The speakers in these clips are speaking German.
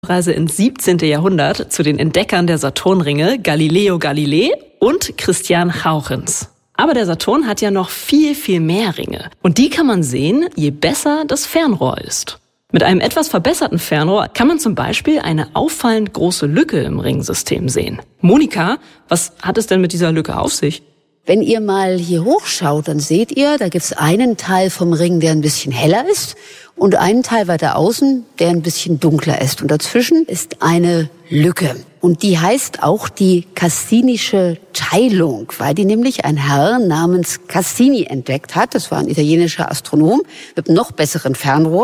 Reise ins 17. Jahrhundert zu den Entdeckern der Saturnringe, Galileo Galilei und Christian Huygens. Aber der Saturn hat ja noch viel, viel mehr Ringe. Und die kann man sehen, je besser das Fernrohr ist. Mit einem etwas verbesserten Fernrohr kann man zum Beispiel eine auffallend große Lücke im Ringsystem sehen. Monika, was hat es denn mit dieser Lücke auf sich? Wenn ihr mal hier hochschaut, dann seht ihr, da gibt's einen Teil vom Ring, der ein bisschen heller ist und einen Teil weiter außen, der ein bisschen dunkler ist. Und dazwischen ist eine Lücke. Und die heißt auch die Cassinische Teilung, weil die nämlich ein Herr namens Cassini entdeckt hat. Das war ein italienischer Astronom mit einem noch besseren Fernrohr.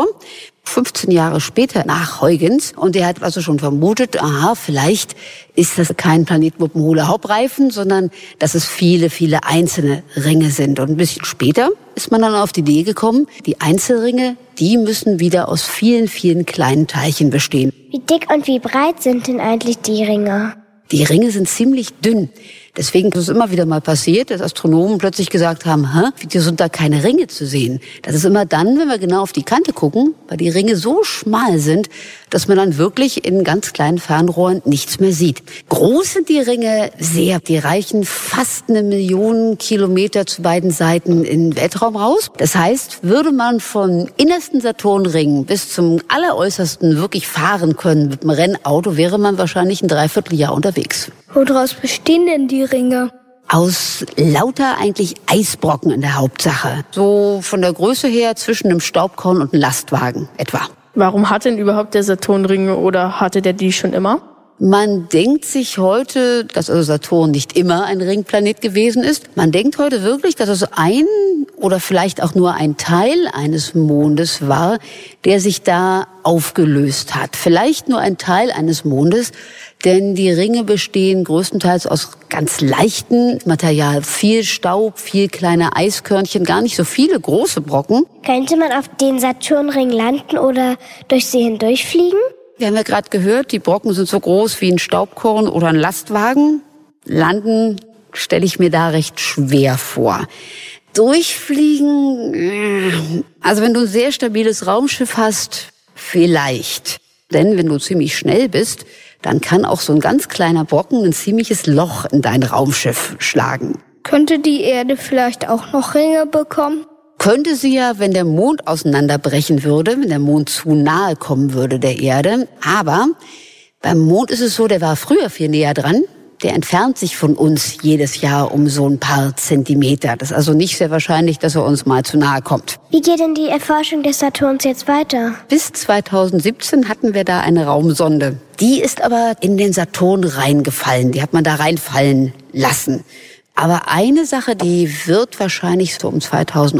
15 Jahre später nach Huygens. Und der hat also schon vermutet, aha, vielleicht ist das kein Planet mit einem hohlen Hauptreifen, sondern dass es viele, viele einzelne Ringe sind. Und ein bisschen später ist man dann auf die Idee gekommen, die Einzelringe, die müssen wieder aus vielen, vielen kleinen Teilchen bestehen. Wie dick und wie breit sind denn eigentlich die Ringe? Die Ringe sind ziemlich dünn. Deswegen ist es immer wieder mal passiert, dass Astronomen plötzlich gesagt haben, hier sind da keine Ringe zu sehen. Das ist immer dann, wenn wir genau auf die Kante gucken, weil die Ringe so schmal sind, dass man dann wirklich in ganz kleinen Fernrohren nichts mehr sieht. Groß sind die Ringe sehr. Die reichen fast 1 Million Kilometer zu beiden Seiten in den Weltraum raus. Das heißt, würde man vom innersten Saturnring bis zum alleräußersten wirklich fahren können mit einem Rennauto, wäre man wahrscheinlich ein Dreivierteljahr unterwegs. Woraus bestehen denn die Ringe? Aus lauter eigentlich Eisbrocken in der Hauptsache. So von der Größe her zwischen einem Staubkorn und einem Lastwagen etwa. Warum hat denn überhaupt der Saturn Ringe oder hatte der die schon immer? Man denkt sich heute, dass also Saturn nicht immer ein Ringplanet gewesen ist. Man denkt heute wirklich, dass es ein oder vielleicht auch nur ein Teil eines Mondes war, der sich da aufgelöst hat. Vielleicht nur ein Teil eines Mondes, denn die Ringe bestehen größtenteils aus ganz leichtem Material. Viel Staub, viel kleine Eiskörnchen, gar nicht so viele große Brocken. Könnte man auf den Saturnring landen oder durch sie hindurchfliegen? Wir haben ja gerade gehört, die Brocken sind so groß wie ein Staubkorn oder ein Lastwagen. Landen stelle ich mir da recht schwer vor. Durchfliegen, also wenn du ein sehr stabiles Raumschiff hast, vielleicht. Denn wenn du ziemlich schnell bist, dann kann auch so ein ganz kleiner Brocken ein ziemliches Loch in dein Raumschiff schlagen. Könnte die Erde vielleicht auch noch Ringe bekommen? Könnte sie ja, wenn der Mond auseinanderbrechen würde, wenn der Mond zu nahe kommen würde der Erde. Aber beim Mond ist es so, der war früher viel näher dran. Der entfernt sich von uns jedes Jahr um so ein paar Zentimeter. Das ist also nicht sehr wahrscheinlich, dass er uns mal zu nahe kommt. Wie geht denn die Erforschung des Saturns jetzt weiter? Bis 2017 hatten wir da eine Raumsonde. Die ist aber in den Saturn reingefallen. Die hat man da reinfallen lassen. Aber eine Sache, die wird wahrscheinlich so um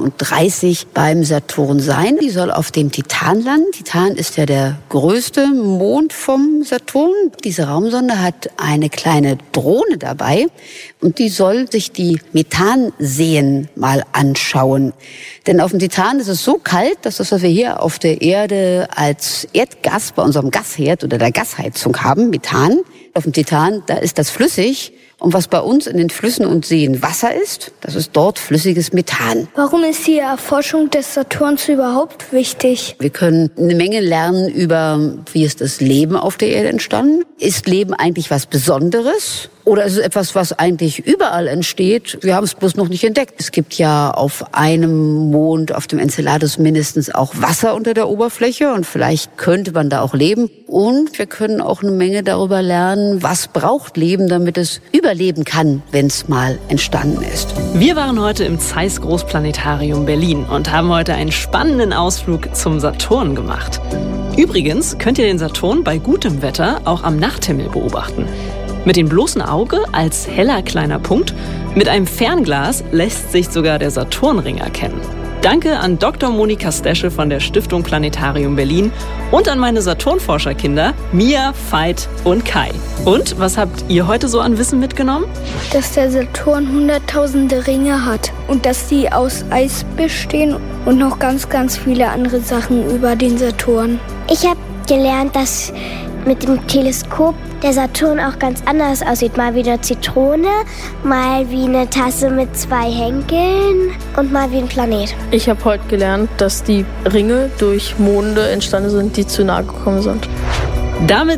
2030 beim Saturn sein. Die soll auf dem Titan landen. Titan ist ja der größte Mond vom Saturn. Diese Raumsonde hat eine kleine Drohne dabei und die soll sich die Methanseen mal anschauen. Denn auf dem Titan ist es so kalt, dass das, was wir hier auf der Erde als Erdgas bei unserem Gasherd oder der Gasheizung haben, Methan, auf dem Titan, da ist das flüssig. Und was bei uns in den Flüssen und Seen Wasser ist, das ist dort flüssiges Methan. Warum ist die Erforschung des Saturns überhaupt wichtig? Wir können eine Menge lernen über, wie ist das Leben auf der Erde entstanden. Ist Leben eigentlich was Besonderes? Oder ist es etwas, was eigentlich überall entsteht? Wir haben es bloß noch nicht entdeckt. Es gibt ja auf einem Mond, auf dem Enceladus mindestens auch Wasser unter der Oberfläche und vielleicht könnte man da auch leben. Und wir können auch eine Menge darüber lernen, was braucht Leben, damit es überleben kann, wenn es mal entstanden ist. Wir waren heute im Zeiss Großplanetarium Berlin und haben heute einen spannenden Ausflug zum Saturn gemacht. Übrigens könnt ihr den Saturn bei gutem Wetter auch am Nachthimmel beobachten. Mit dem bloßen Auge als heller kleiner Punkt. Mit einem Fernglas lässt sich sogar der Saturnring erkennen. Danke an Dr. Monika Stesche von der Stiftung Planetarium Berlin und an meine Saturnforscherkinder Mia, Veit und Kai. Und was habt ihr heute so an Wissen mitgenommen? Dass der Saturn hunderttausende Ringe hat und dass sie aus Eis bestehen und noch ganz, ganz viele andere Sachen über den Saturn. Ich habe gelernt, dass mit dem Teleskop der Saturn auch ganz anders aussieht. Mal wie eine Zitrone, mal wie eine Tasse mit 2 Henkeln und mal wie ein Planet. Ich habe heute gelernt, dass die Ringe durch Monde entstanden sind, die zu nahe gekommen sind. Damit